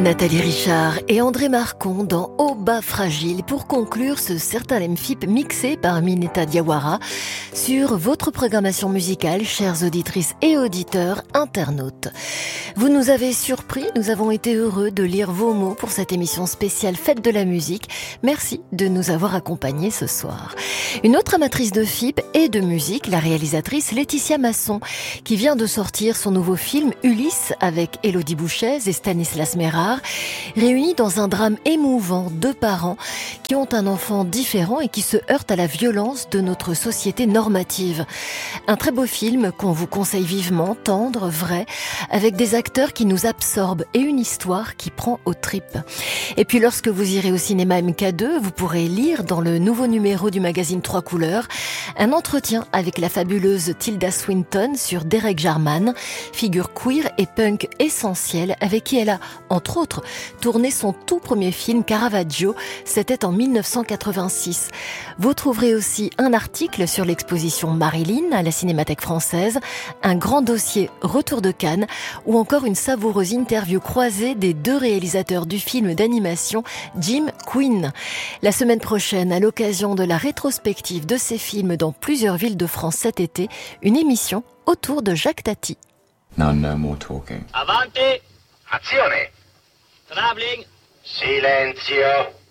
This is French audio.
Nathalie Richard et André Marcon dans Au bas fragile pour conclure ce certain Lemfip mixé par Mineta Diawara sur votre programmation musicale, chères auditrices et auditeurs internautes. Vous nous avez surpris, nous avons été heureux de lire vos mots pour cette émission spéciale Fête de la musique. Merci de nous avoir accompagnés ce soir. Une autre amatrice de FIP et de musique, la réalisatrice Laetitia Masson, qui vient de sortir son nouveau film Ulysse avec Élodie Bouchez et Stanislas Mérard, réunis dans un drame émouvant, deux parents qui ont un enfant différent et qui se heurtent à la violence de notre société normative. Un très beau film qu'on vous conseille vivement, tendre, vrai, avec des acteurs qui nous absorbent et une histoire qui prend aux tripes. Et puis lorsque vous irez au cinéma MK2, vous pourrez lire dans le nouveau numéro du magazine 3 couleurs un entretien avec la fabuleuse Tilda Swinton sur Derek Jarman, figure queer et punk essentielle avec qui elle a, entre autres, tourné son tout premier film Caravaggio, c'était en 1986. Vous trouverez aussi un article sur l'exposition Marilyn à la Cinémathèque française, un grand dossier Retour de Cannes ou encore une savoureuse interview croisée des deux réalisateurs du film d'animation Jim Quinn. La semaine prochaine, à l'occasion de la rétrospective de ces films dans plusieurs villes de France cet été, une émission autour de Jacques Tati. Now no more talking. Avanti! Azione! Travelling! Silenzio!